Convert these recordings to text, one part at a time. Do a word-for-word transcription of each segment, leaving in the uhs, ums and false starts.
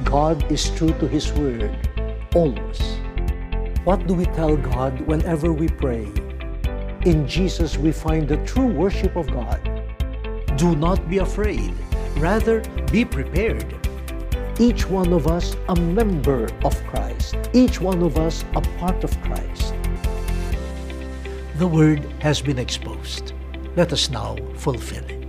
God is true to His Word, always. What do we tell God whenever we pray? In Jesus we find the true worship of God. Do not be afraid. Rather, be prepared. Each one of us a member of Christ. Each one of us a part of Christ. The Word has been exposed. Let us now fulfill it.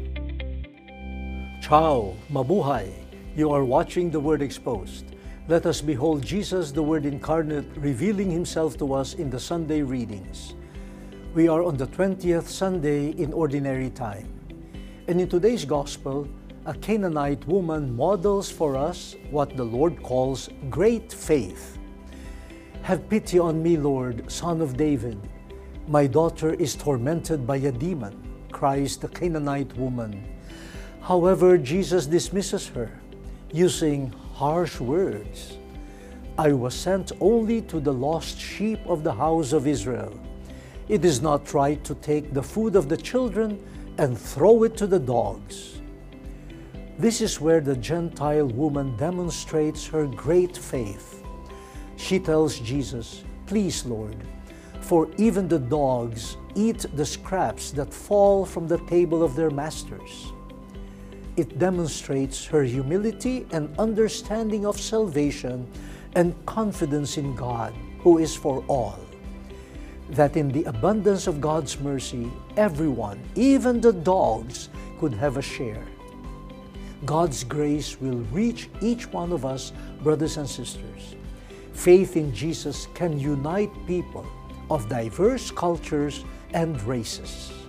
Ciao, mabuhay! You are watching The Word Exposed. Let us behold Jesus, the Word incarnate, revealing Himself to us in the Sunday readings. We are on the twentieth Sunday in Ordinary Time. And in today's Gospel, a Canaanite woman models for us what the Lord calls great faith. Have pity on me, Lord, Son of David. My daughter is tormented by a demon, cries the Canaanite woman. However, Jesus dismisses her, using harsh words. I was sent only to the lost sheep of the house of Israel. It is not right to take the food of the children and throw it to the dogs. This is where the Gentile woman demonstrates her great faith. She tells Jesus, "Please, Lord, for even the dogs eat the scraps that fall from the table of their masters." It demonstrates her humility and understanding of salvation and confidence in God, who is for all. That in the abundance of God's mercy, everyone, even the dogs, could have a share. God's grace will reach each one of us, brothers and sisters. Faith in Jesus can unite people of diverse cultures and races.